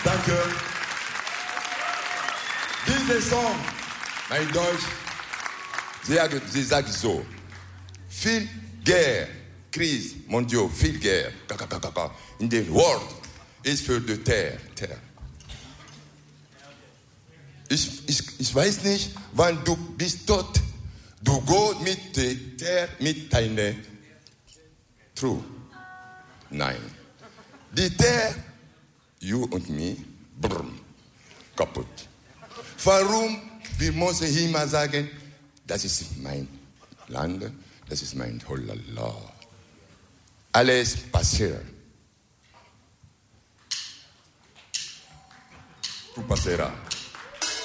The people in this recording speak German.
Danke. Dieser Song, mein Deutsch, sie sagt so, viel Guerre, Krise, mondial, viel Guerre, in the world ist für die Terre. Ich weiß nicht, wann du bist tot, du gehst mit der Terre, mit deiner True. Nein. Die Terre, you und mir, brumm, kaputt. Warum? Wir müssen immer sagen, das ist mein Land, das ist mein Holala. Alles passiert. Tu passeras.